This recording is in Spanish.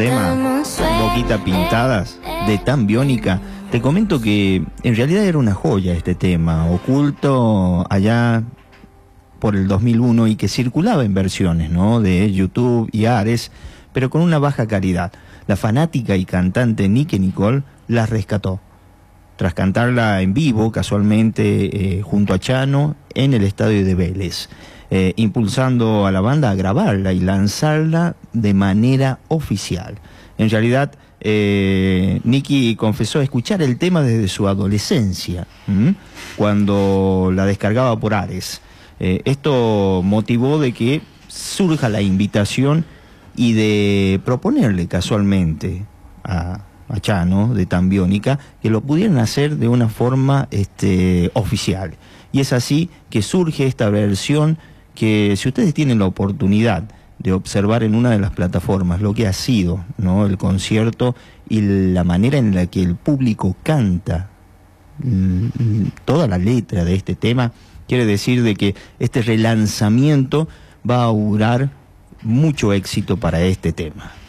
tema Boquita Pintadas de Tan Biónica. Te comento que en realidad era una joya este tema, oculto allá por el 2001 y que circulaba en versiones, ¿no?, de YouTube y Ares, pero con una baja calidad. La fanática y cantante Nicki Nicole la rescató tras cantarla en vivo, casualmente junto a Chano, en el estadio de Vélez, impulsando a la banda a grabarla y lanzarla de manera oficial. En realidad, Nicki confesó escuchar el tema desde su adolescencia, cuando la descargaba por Ares. Esto motivó de que surja la invitación y de proponerle casualmente a Chano de Tan Biónica que lo pudieran hacer de una forma oficial. Y es así que surge esta versión que, si ustedes tienen la oportunidad de observar en una de las plataformas lo que ha sido, ¿no?, el concierto y la manera en la que el público canta toda la letra de este tema, quiere decir de que este relanzamiento va a augurar mucho éxito para este tema.